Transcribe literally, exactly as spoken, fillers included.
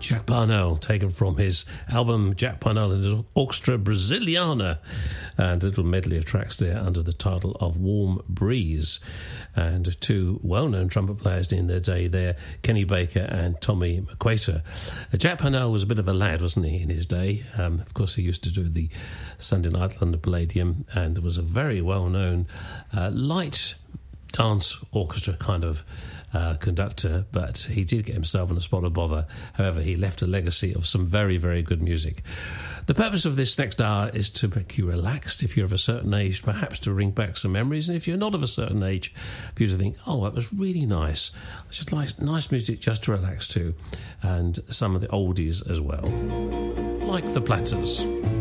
Jack Parnell, taken from his album Jack Parnell and his Orchestra Brasiliana, and a little medley of tracks there under the title of Warm Breeze. And two well-known trumpet players in their day there, Kenny Baker and Tommy McQuater. Uh, Jack Parnell was a bit of a lad, wasn't he, in his day? Um, of course, he used to do the Sunday Night London Palladium, and was a very well-known uh, light dance orchestra kind of Uh, conductor, but he did get himself in a spot of bother. However, he left a legacy of some very, very good music. The purpose of this next hour is to make you relaxed. If you're of a certain age, perhaps to bring back some memories, and if you're not of a certain age, for you to think, oh, that was really nice. It's just like nice music just to relax to, and some of the oldies as well, like the Platters.